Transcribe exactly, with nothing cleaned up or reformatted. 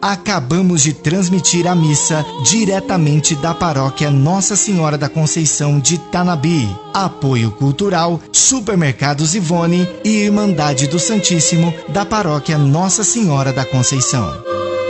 Acabamos de transmitir a missa diretamente da paróquia Nossa Senhora da Conceição de Tanabi. Apoio Cultural, Supermercados Ivone e Irmandade do Santíssimo da paróquia Nossa Senhora da Conceição.